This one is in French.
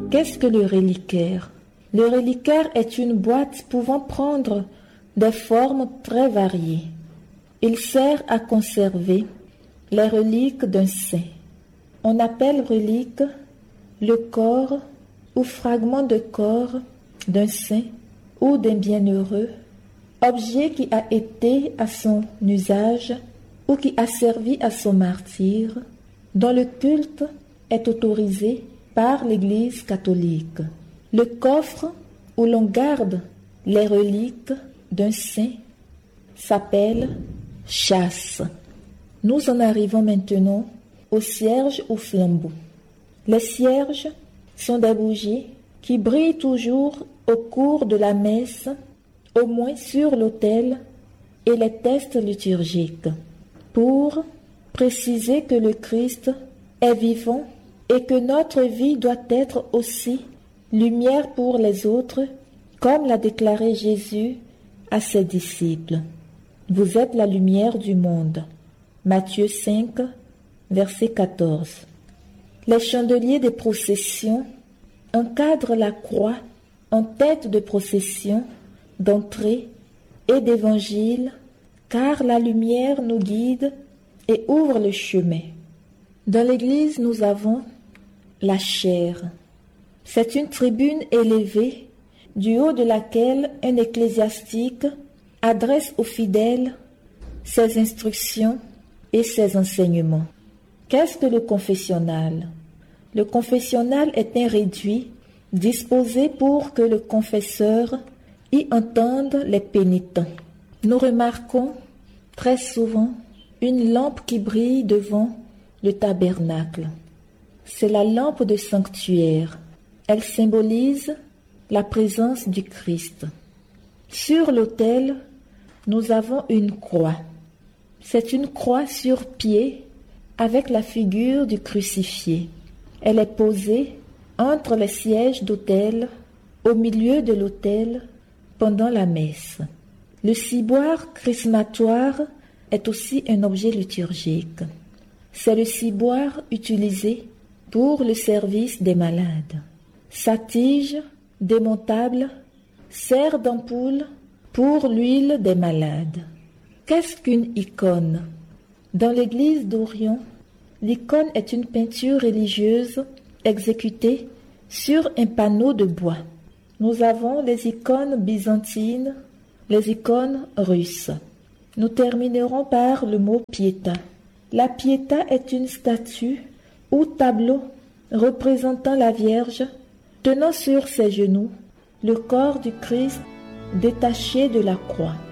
Qu'est-ce que le reliquaire? Le reliquaire est une boîte pouvant prendre des formes très variées. Il sert à conserver les reliques d'un saint. On appelle relique le corps ou fragment de corps d'un saint ou d'un bienheureux, objet qui a été à son usage ou qui a servi à son martyre, dont le culte est autorisé par l'Église catholique. Le coffre où l'on garde les reliques d'un saint s'appelle châsse. Nous en arrivons maintenant aux cierges ou flambeaux. Les cierges sont des bougies qui brillent toujours au cours de la messe, au moins sur l'autel et les textes liturgiques, pour préciser que le Christ est vivant et que notre vie doit être aussi lumière pour les autres, comme l'a déclaré Jésus à ses disciples. Vous êtes la lumière du monde. Matthieu 5, verset 14. Les chandeliers des processions encadrent la croix en tête de procession, d'entrée et d'évangile, car la lumière nous guide et ouvre le chemin. Dans l'église, nous avons la chaire. C'est une tribune élevée du haut de laquelle un ecclésiastique adresse aux fidèles ses instructions et ses enseignements. Qu'est-ce que le confessionnal? Le confessionnal est un réduit disposé pour que le confesseur y entende les pénitents. Nous remarquons très souvent une lampe qui brille devant le tabernacle. C'est la lampe de sanctuaire. Elle symbolise la présence du Christ. Sur l'autel, nous avons une croix. C'est une croix sur pied avec la figure du crucifié. Elle est posée entre les sièges d'autel, au milieu de l'autel, pendant la messe. Le ciboire chrismatoire est aussi un objet liturgique. C'est le ciboire utilisé pour le service des malades. Sa tige, démontable, sert d'ampoule pour l'huile des malades. Qu'est-ce qu'une icône? Dans l'église d'Orion, l'icône est une peinture religieuse exécutée sur un panneau de bois. Nous avons les icônes byzantines, les icônes russes. Nous terminerons par le mot pietà. La pietà est une statue ou tableau représentant la Vierge tenant sur ses genoux le corps du Christ détaché de la croix.